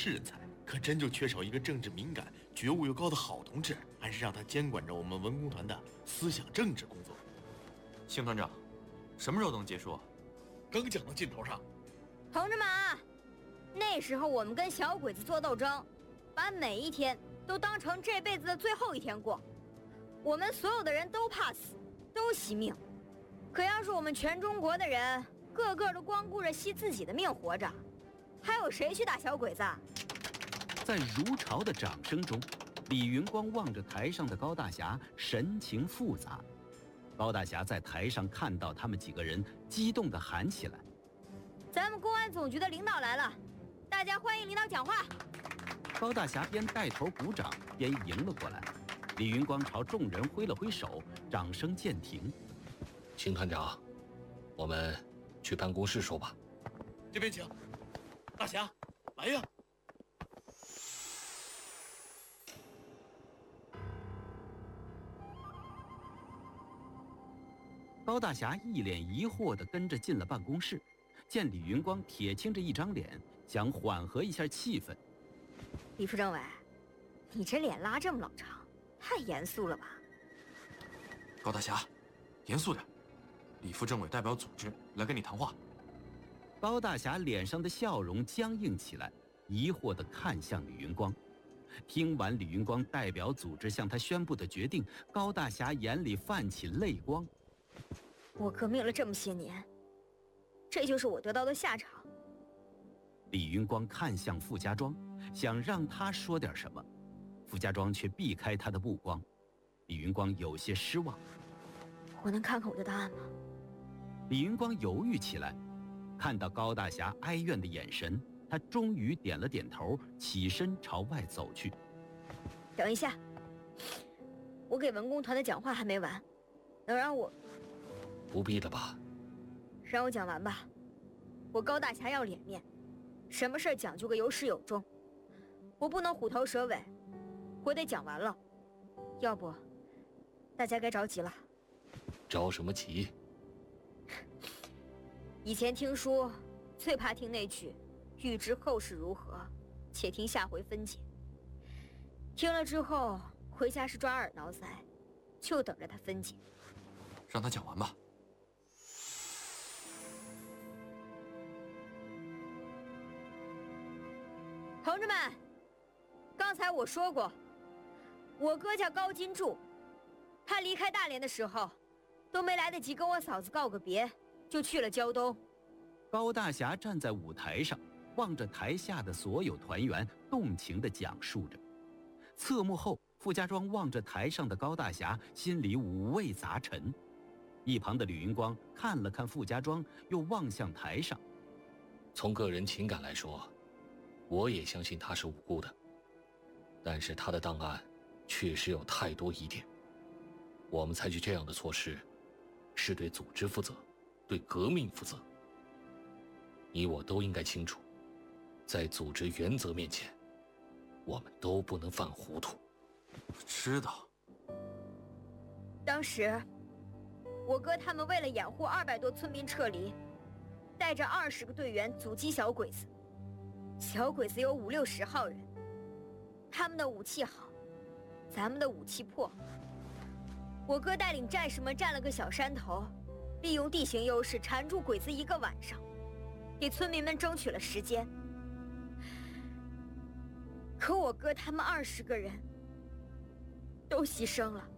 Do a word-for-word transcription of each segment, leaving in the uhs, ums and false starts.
是人才，可真就缺少一个政治敏感、觉悟又高的好同志，还是让他监管着我们文工团的思想政治工作。 邢团长，什么时候能结束？ 刚讲到尽头上。 同志们啊，那时候我们跟小鬼子做斗争，把每一天都当成这辈子的最后一天过。我们所有的人都怕死，都惜命。可要是我们全中国的人个个都光顾着惜自己的命活着，还有谁去打小鬼子？ 在如潮的掌声中，李云光望着台上的高大侠，神情复杂。高大侠在台上看到他们几个人，激动地喊起来： 咱们公安总局的领导来了，大家欢迎领导讲话。 高大侠边带头鼓掌边迎了过来。李云光朝众人挥了挥手，掌声渐停。 邢团长，我们去办公室说吧。 这边请。大侠，来呀！ 高大侠一脸疑惑地跟着进了办公室，见李云光铁青着一张脸，想缓和一下气氛。 李副政委，你这脸拉这么老长，太严肃了吧？ 高大侠，严肃点。李副政委代表组织来跟你谈话。 高大侠脸上的笑容僵硬起来，疑惑地看向李云光。听完李云光代表组织向他宣布的决定，高大侠眼里泛起泪光。 我革命了这么些年，这就是我得到的下场。 李云光看向傅家庄，想让他说点什么，傅家庄却避开他的目光。李云光有些失望。 我能看看我的答案吗？ 李云光犹豫起来，看到高大侠哀怨的眼神，他终于点了点头，起身朝外走去。 等一下，我给文工团的讲话还没完，能让我…… 不必了吧？ 让我讲完吧。我高大侠要脸面，什么事讲究个有始有终，我不能虎头蛇尾，我得讲完了。要不，大家该着急了。 着什么急？ 以前听书最怕听那句“欲知后事如何，且听下回分解”。听了之后回家是抓耳挠腮，就等着他分解。 让他讲完吧。 同志们，刚才我说过，我哥叫高金柱，他离开大连的时候，都没来得及跟我嫂子告个别，就去了胶东。 高大侠站在舞台上，望着台下的所有团员，动情地讲述着。侧幕后，傅家庄望着台上的高大侠，心里五味杂陈。一旁的李云光看了看傅家庄，又望向台上。 从个人情感来说，我也相信他是无辜的，但是他的档案确实有太多疑点。我们采取这样的措施，是对组织负责，对革命负责。你我都应该清楚，在组织原则面前，我们都不能犯糊涂。 我知道。 当时我哥他们为了掩护二百多村民撤离，带着二十个队员阻击小鬼子。小鬼子有五六十号人，他们的武器好，咱们的武器破。我哥带领战士们占了个小山头，利用地形优势缠住鬼子一个晚上，给村民们争取了时间。可我哥他们二十个人都牺牲了。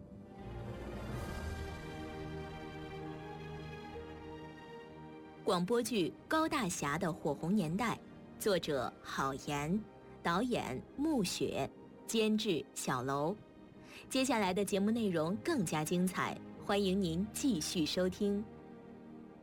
广播剧《高大侠的火红年代》，作者郝岩，导演穆雪，监制小楼。接下来的节目内容更加精彩，欢迎您继续收听。